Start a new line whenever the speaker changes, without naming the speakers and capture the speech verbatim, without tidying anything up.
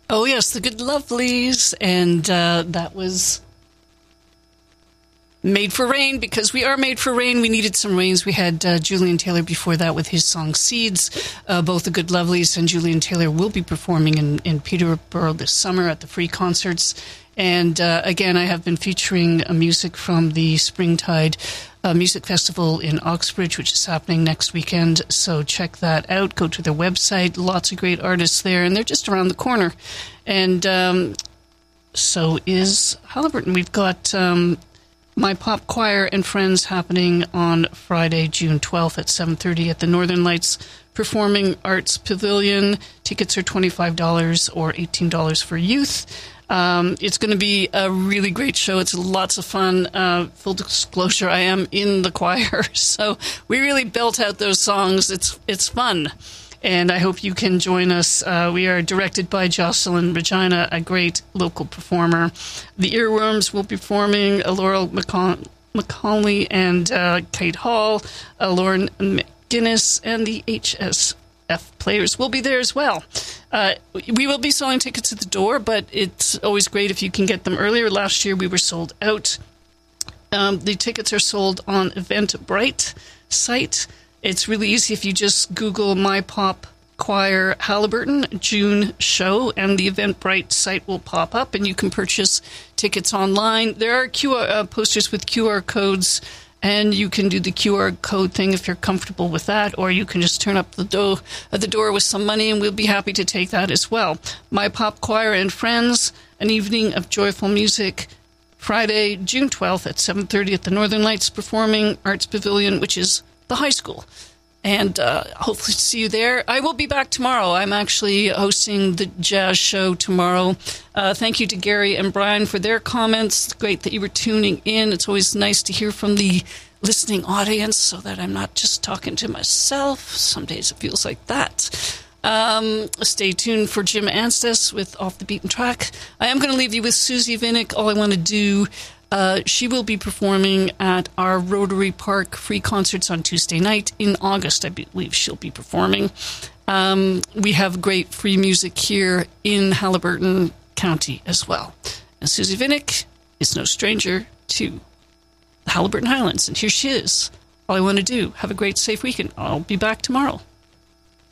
Oh, yes, the Good Lovelies. And uh, that was Made for Rain, because we are made for rain. We needed some rains. We had uh, Julian Taylor before that with his song Seeds. Uh, both the Good Lovelies and Julian Taylor will be performing in, in Peterborough this summer at the free concerts. And uh, again, I have been featuring uh, music from the Springtide uh, Music Festival in Oxbridge, which is happening next weekend. So check that out. Go to their website. Lots of great artists there, and they're just around the corner. And um, so is Haliburton. We've got Um, My Pop Choir and Friends happening on Friday, June twelfth at seven thirty at the Northern Lights Performing Arts Pavilion. Tickets are twenty-five dollars or eighteen dollars for youth. Um, it's going to be a really great show. It's lots of fun. Uh, full disclosure, I am in the choir, so we really belt out those songs. It's it's fun. And I hope you can join us. Uh, we are directed by Jocelyn Regina, a great local performer. The Earworms will be performing, uh, Laurel McCon- McConley and uh, Kate Hall, uh, Lauren McGuinness, and the H S F players will be there as well. Uh, we will be selling tickets at the door, but it's always great if you can get them earlier. Last year we were sold out. Um, the tickets are sold on Eventbrite site. It's really easy if you just Google My Pop Choir Haliburton June show, and the Eventbrite site will pop up, and you can purchase tickets online. There are Q R uh, posters with Q R codes, and you can do the Q R code thing if you're comfortable with that, or you can just turn up the door at the door with some money, and we'll be happy to take that as well. My Pop Choir and Friends, an evening of joyful music, Friday, June twelfth at seven thirty at the Northern Lights Performing Arts Pavilion, which is the high school. And uh, hopefully see you there. I will be back tomorrow. I'm actually hosting the jazz show tomorrow. Uh, thank you to Gary and Brian for their comments. Great that you were tuning in. It's always nice to hear from the listening audience so that I'm not just talking to myself. Some days it feels like that. Um, stay tuned for Jim Anstis with Off the Beaten Track. I am going to leave you with Susie Vinnick. All I want to do... Uh, she will be performing at our Rotary Park free concerts on Tuesday night in August. I believe she'll be performing. Um, we have great free music here in Haliburton County as well. And Susie Vinnick is no stranger to the Haliburton Highlands. And here she is. All I want to do, have a great, safe weekend. I'll be back tomorrow.